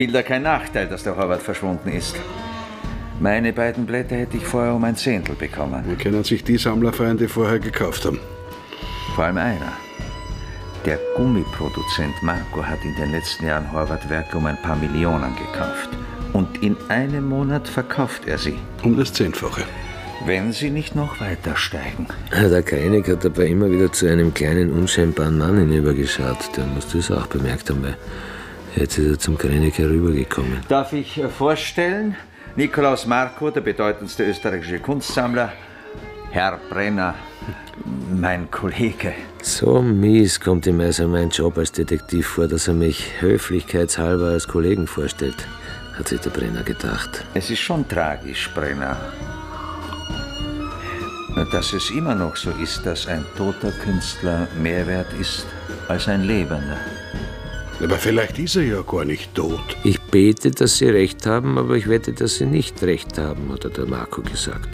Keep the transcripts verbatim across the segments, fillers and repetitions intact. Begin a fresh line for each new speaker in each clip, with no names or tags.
Spielt da kein Nachteil, dass der Horvath verschwunden ist. Meine beiden Blätter hätte ich vorher um ein Zehntel bekommen.
Wie können sich die Sammlerfreunde vorher gekauft haben?
Vor allem einer. Der Gummiproduzent Marco hat in den letzten Jahren Horvath-Werke um ein paar Millionen gekauft. Und in einem Monat verkauft er sie.
Um das Zehnfache.
Wenn sie nicht noch weiter steigen.
Der Kreinig hat dabei immer wieder zu einem kleinen, unscheinbaren Mann hinübergeschaut. Der musste es auch bemerkt haben, weil jetzt ist er zum Kreinig herübergekommen.
Darf ich vorstellen? Nikolaus Marko, der bedeutendste österreichische Kunstsammler. Herr Brenner, mein Kollege.
So mies kommt ihm also mein Job als Detektiv vor, dass er mich höflichkeitshalber als Kollegen vorstellt, hat sich der Brenner gedacht.
Es ist schon tragisch, Brenner, dass es immer noch so ist, dass ein toter Künstler mehr wert ist als ein lebender.
Aber vielleicht ist er ja gar nicht tot.
Ich bete, dass Sie recht haben, aber ich wette, dass Sie nicht recht haben, hat der Marco gesagt.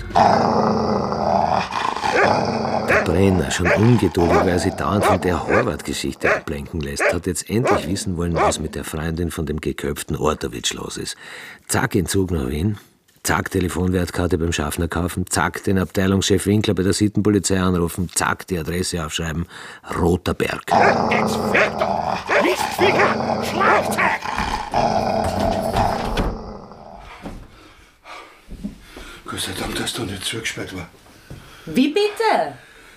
Der Brenner, schon ungeduldig, weil er sich dauernd von der Horvath-Geschichte ablenken lässt, hat jetzt endlich wissen wollen, was mit der Freundin von dem geköpften Ortowitsch los ist. Zack, in Zug nach Wien. Zack, Telefonwertkarte beim Schaffner kaufen. Zack, den Abteilungschef Winkler bei der Sittenpolizei anrufen. Zack, die Adresse aufschreiben. Roter Berg.
Jetzt weg doch! Lichtfinger! Schlafzeit!
Gott sei Dank, dass du nicht zugesperrt war.
Wie bitte?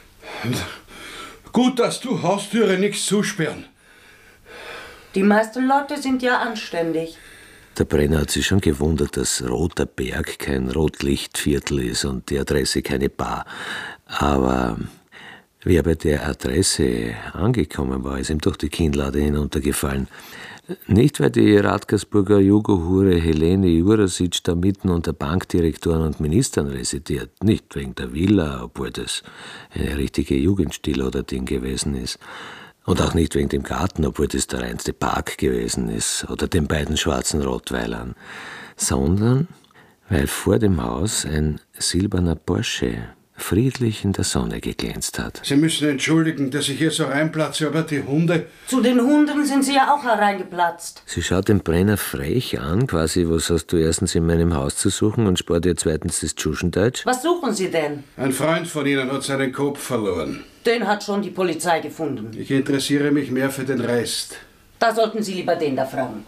Gut, dass du Haustüre nichts zusperren.
Die meisten Leute sind ja anständig.
Der Brenner hat sich schon gewundert, dass Roter Berg kein Rotlichtviertel ist und die Adresse keine Bar. Aber wie er bei der Adresse angekommen war, ist ihm durch die Kinnlade hinuntergefallen. Nicht, weil die Radkersburger Jugohure Helene Jurasic da mitten unter Bankdirektoren und Ministern residiert. Nicht wegen der Villa, obwohl das eine richtige Jugendstil-oder-Ding gewesen ist. Und auch nicht wegen dem Garten, obwohl das der reinste Park gewesen ist, oder den beiden schwarzen Rottweilern, sondern weil vor dem Haus ein silberner Porsche friedlich in der Sonne geglänzt hat.
Sie müssen entschuldigen, dass ich hier so reinplatze, aber die Hunde...
Zu den Hunden sind Sie ja auch hereingeplatzt.
Sie schaut den Brenner frech an, quasi, was hast du erstens in meinem Haus zu suchen und spart dir zweitens das Tschuschendeutsch?
Was suchen Sie denn?
Ein Freund von Ihnen hat seinen Kopf verloren.
Den hat schon die Polizei gefunden.
Ich interessiere mich mehr für den Rest.
Da sollten Sie lieber den da fragen.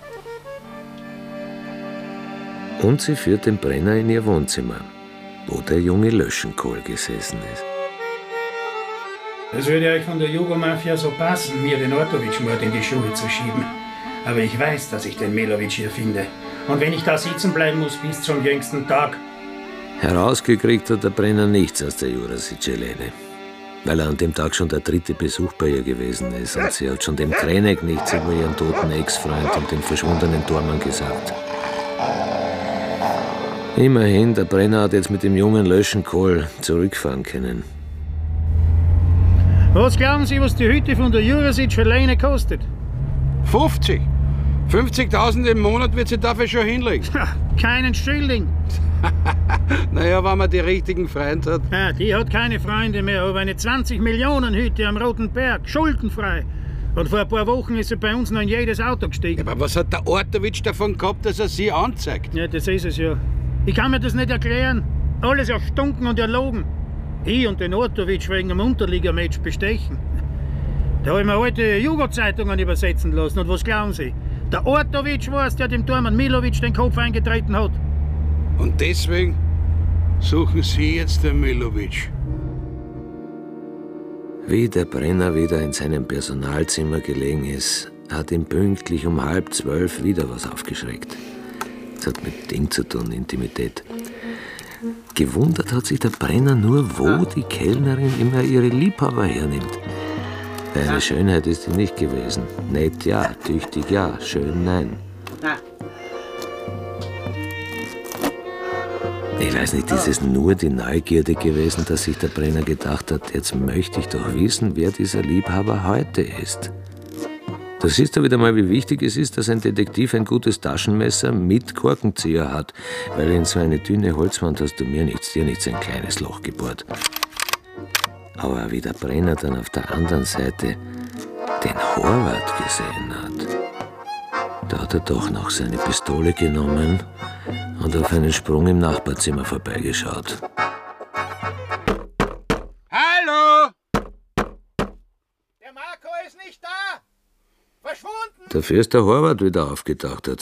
Und sie führt den Brenner in ihr Wohnzimmer, wo der junge Löschenkohl gesessen ist.
Es würde euch von der Jugomafia so passen, mir den Ortowitsch-Mord in die Schuhe zu schieben. Aber ich weiß, dass ich den Milovic hier finde. Und wenn ich da sitzen bleiben muss bis zum jüngsten Tag.
Herausgekriegt hat der Brenner nichts aus der Jurasic-Helene. Weil er an dem Tag schon der dritte Besuch bei ihr gewesen ist. Und sie hat schon dem Kreinig nichts über ihren toten Ex-Freund und den verschwundenen Tormann gesagt. Immerhin, der Brenner hat jetzt mit dem jungen Löschenkohl zurückfahren können.
Was glauben Sie, was die Hütte von der Jurasic alleine kostet?
fünfzig. fünfzigtausend im Monat wird sie dafür schon hinlegen.
Keinen Schilling.
Naja, wenn man die richtigen Freunde hat.
Ja, die hat keine Freunde mehr, aber eine zwanzig Millionen Hütte am Roten Berg, schuldenfrei. Und vor ein paar Wochen ist sie bei uns noch in jedes Auto gestiegen.
Ja, aber was hat der Ortowitsch davon gehabt, dass er sie anzeigt?
Ja, das ist es ja. Ich kann mir das nicht erklären. Alles erstunken und erlogen. Ich und den Ortowitsch wegen einem Unterliegermatch bestechen. Da habe ich mir alte Jugo-Zeitungen übersetzen lassen. Und was glauben Sie? Der Ortowitsch war es, der dem Tormann Milovic den Kopf eingetreten hat.
Und deswegen suchen Sie jetzt den Milovic.
Wie der Brenner wieder in seinem Personalzimmer gelegen ist, hat ihn pünktlich um halb zwölf wieder was aufgeschreckt. Das hat mit Ding zu tun, Intimität. Gewundert hat sich der Brenner nur, wo die Kellnerin immer ihre Liebhaber hernimmt. Eine Schönheit ist die nicht gewesen. Nett ja, tüchtig ja, schön nein. Ich weiß nicht, ist es nur die Neugierde gewesen, dass sich der Brenner gedacht hat, jetzt möchte ich doch wissen, wer dieser Liebhaber heute ist. Da siehst du wieder mal, wie wichtig es ist, dass ein Detektiv ein gutes Taschenmesser mit Korkenzieher hat, weil in so eine dünne Holzwand hast du mir nichts, dir nichts ein kleines Loch gebohrt. Aber wie der Brenner dann auf der anderen Seite den Horvath gesehen hat, Da hat er doch noch seine Pistole genommen und auf einen Sprung im Nachbarzimmer vorbeigeschaut.
Hallo!
Der Marco ist nicht da! Verschwunden!
Dafür ist der Horvath wieder aufgetaucht, hat